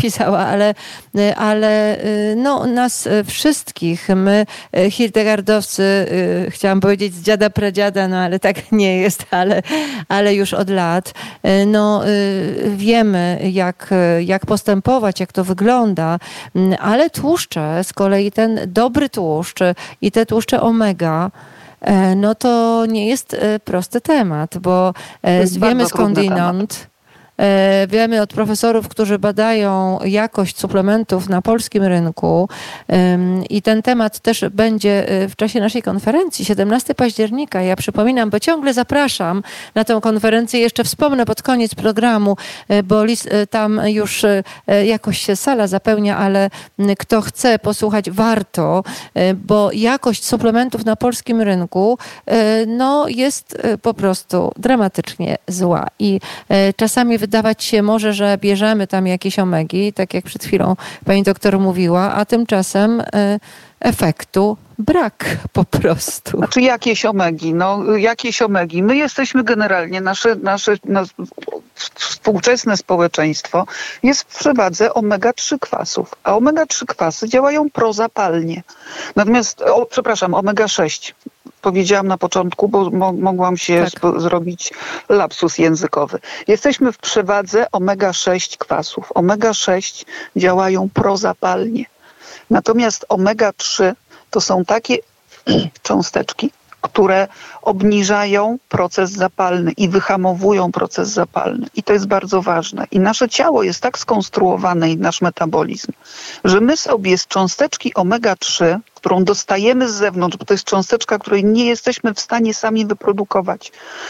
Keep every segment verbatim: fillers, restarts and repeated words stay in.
napisała, ale, ale no, nas wszystkich, my hildegardowcy, chciałam powiedzieć z dziada pradziada, no ale tak nie jest, ale, ale już od lat, no wiemy jak, jak postępować, jak to wygląda, ale tłuszcze, z kolei ten dobry tłuszcz i te tłuszcze omega, no to nie jest prosty temat, bo wiemy skądinąd, wiemy od profesorów, którzy badają jakość suplementów na polskim rynku i ten temat też będzie w czasie naszej konferencji siedemnastego października. Ja przypominam, bo ciągle zapraszam na tę konferencję. Jeszcze wspomnę pod koniec programu, bo list, tam już jakoś się sala zapełnia, ale kto chce posłuchać, warto, bo jakość suplementów na polskim rynku no, jest po prostu dramatycznie zła i czasami wydawać się może, że bierzemy tam jakieś omegi, tak jak przed chwilą pani doktor mówiła, a tymczasem efektu brak po prostu. Znaczy jakieś omegi, no jakieś omegi. My jesteśmy generalnie, nasze, nasze no, współczesne społeczeństwo jest w przewadze omega trzy kwasów, a omega trzy kwasy działają prozapalnie. Natomiast, o, przepraszam, omega sześć. Powiedziałam na początku, bo mo- mogłam się tak. sp- zrobić lapsus językowy. Jesteśmy w przewadze omega sześć kwasów. omega sześć działają prozapalnie. Natomiast omega trzy to są takie cząsteczki, które obniżają proces zapalny i wyhamowują proces zapalny. I to jest bardzo ważne. I nasze ciało jest tak skonstruowane i nasz metabolizm, że my sobie z cząsteczki omega trzy, którą dostajemy z zewnątrz, bo to jest cząsteczka, której nie jesteśmy w stanie sami wyprodukować,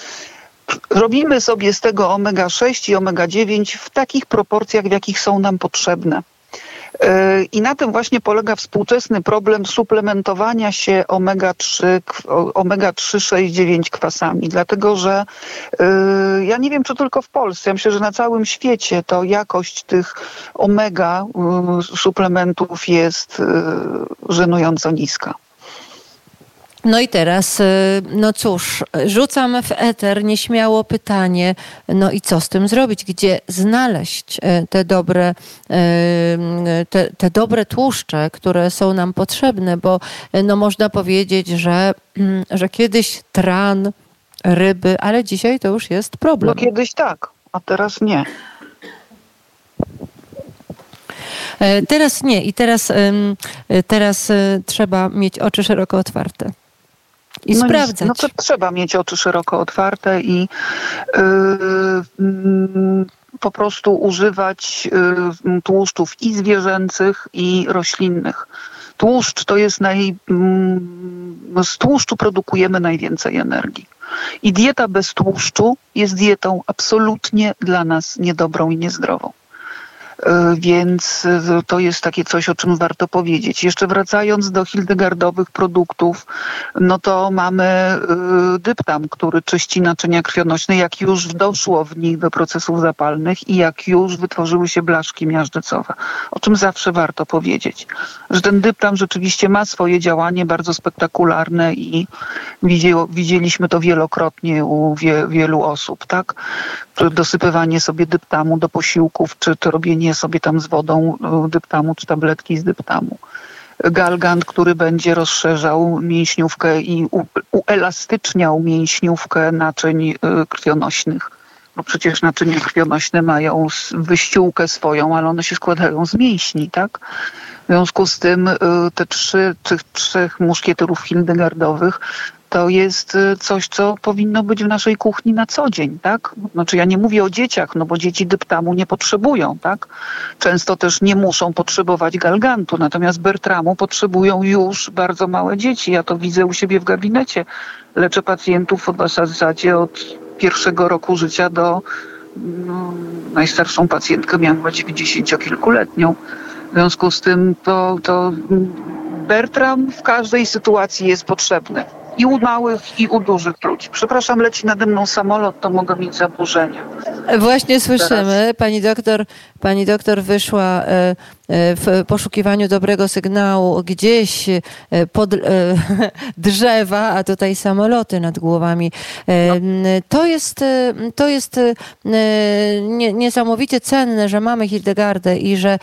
robimy sobie z tego omega sześć i omega dziewięć w takich proporcjach, w jakich są nam potrzebne. I na tym właśnie polega współczesny problem suplementowania się omega trzy, omega trzy, sześć, dziewięć kwasami. Dlatego, że yy, ja nie wiem, czy tylko w Polsce, ja myślę, że na całym świecie to jakość tych omega yy, suplementów jest yy, żenująco niska. No i teraz, no cóż, rzucam w eter nieśmiało pytanie, no i co z tym zrobić? Gdzie znaleźć te dobre, te, te dobre tłuszcze, które są nam potrzebne? Bo no można powiedzieć, że, że kiedyś tran, ryby, ale dzisiaj to już jest problem. No kiedyś tak, a teraz nie. Teraz nie i teraz, teraz trzeba mieć oczy szeroko otwarte. I no sprawdzać. No to trzeba mieć oczy szeroko otwarte i yy, yy, po prostu używać yy, tłuszczów i zwierzęcych, i roślinnych. Tłuszcz to jest naj... Yy, z tłuszczu produkujemy najwięcej energii. I dieta bez tłuszczu jest dietą absolutnie dla nas niedobrą i niezdrową. Więc to jest takie coś, o czym warto powiedzieć. Jeszcze wracając do hildegardowych produktów, no to mamy dyptam, który czyści naczynia krwionośne, jak już doszło w nich do procesów zapalnych i jak już wytworzyły się blaszki miażdżycowe. O czym zawsze warto powiedzieć. Że ten dyptam rzeczywiście ma swoje działanie bardzo spektakularne i widzieliśmy to wielokrotnie u wie, wielu osób, tak? Dosypywanie sobie dyptamu do posiłków, czy to robienie sobie tam z wodą dyptamu, czy tabletki z dyptamu. Galgant, który będzie rozszerzał mięśniówkę i uelastyczniał mięśniówkę naczyń krwionośnych. Bo przecież naczynia krwionośne mają wyściółkę swoją, ale one się składają z mięśni, tak? W związku z tym te trzy, tych trzech muszkieterów hildegardowych to jest coś, co powinno być w naszej kuchni na co dzień, tak? Znaczy ja nie mówię o dzieciach, no bo dzieci dyptamu nie potrzebują, tak? Często też nie muszą potrzebować galgantu, natomiast bertramu potrzebują już bardzo małe dzieci. Ja to widzę u siebie w gabinecie. Leczę pacjentów w zasadzie od pierwszego roku życia do no, najstarszą pacjentkę miałam chyba dziewięćdziesięciokilkuletnią. W związku z tym to, to bertram w każdej sytuacji jest potrzebny. I u małych, i u dużych ludzi. Przepraszam, leci nade mną samolot, to mogę mieć zaburzenia. Właśnie słyszymy. Teraz. Pani doktor, pani doktor wyszła w poszukiwaniu dobrego sygnału gdzieś pod drzewa, a tutaj samoloty nad głowami. No. To jest, to jest niesamowicie cenne, że mamy Hildegardę i że